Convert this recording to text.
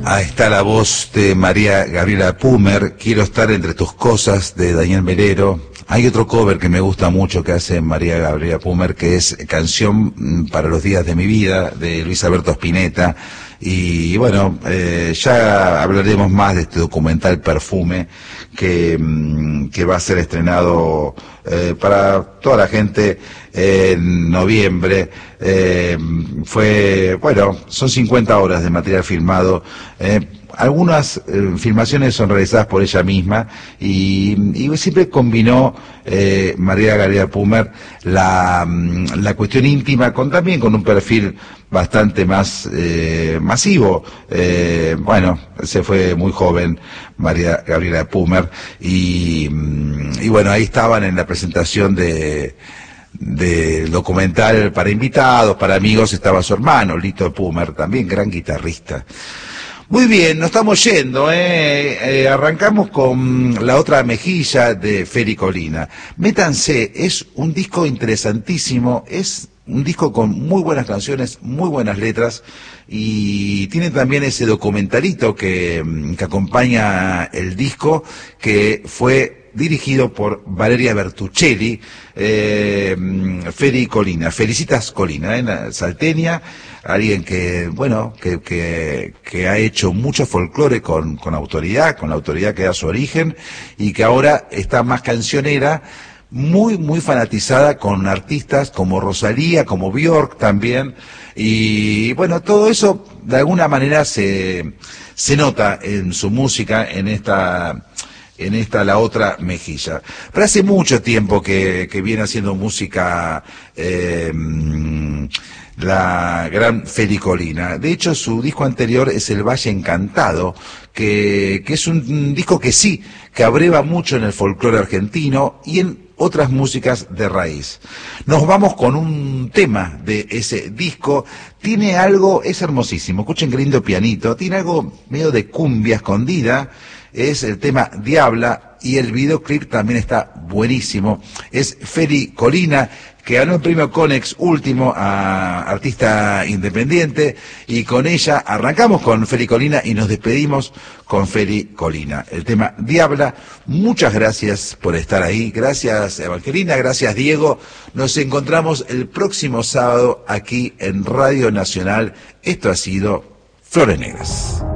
Ahí está la voz de María Gabriela Pumer, Quiero estar entre tus cosas, de Daniel Melero. Hay otro cover que me gusta mucho que hace María Gabriela Pumer, que es Canción para los días de mi vida, de Luis Alberto Spinetta. Y bueno, ya hablaremos más de este documental Perfume, que va a ser estrenado para toda la gente en noviembre. Son 50 horas de material filmado. Algunas filmaciones son realizadas por ella misma y siempre combinó María Gabriela Pumer la cuestión íntima también con un perfil bastante más masivo. Se fue muy joven María Gabriela Pumer y bueno, ahí estaban en la presentación del documental para invitados, para amigos, estaba su hermano, Lito Pumer, también gran guitarrista. Muy bien, nos estamos yendo, arrancamos con La otra mejilla de Feri Colina. Métanse, es un disco interesantísimo, es un disco con muy buenas canciones, muy buenas letras, y tiene también ese documentalito que acompaña el disco, que fue dirigido por Valeria Bertuccelli. Feri Colina, Felicitas Colina, salteña, alguien que ha hecho mucho folclore con la autoridad que da su origen, y que ahora está más cancionera, muy fanatizada con artistas como Rosalía, como Björk también, y bueno, todo eso de alguna manera se nota en su música, en esta La otra mejilla. Pero hace mucho tiempo que viene haciendo música la gran Feri Colina. De hecho, su disco anterior es El Valle Encantado, que es un disco que abreva mucho en el folclore argentino y en otras músicas de raíz. Nos vamos con un tema de ese disco. Tiene algo, es hermosísimo, escuchen qué lindo pianito, tiene algo medio de cumbia escondida. Es el tema Diabla, y el videoclip también está buenísimo. Es Feri Colina, que ganó el premio Conex último a artista independiente, y con ella arrancamos con Feri Colina y nos despedimos con Feri Colina. El tema Diabla. Muchas gracias por estar ahí, gracias Evangelina, gracias Diego. Nos encontramos el próximo sábado aquí en Radio Nacional. Esto ha sido Flores Negras.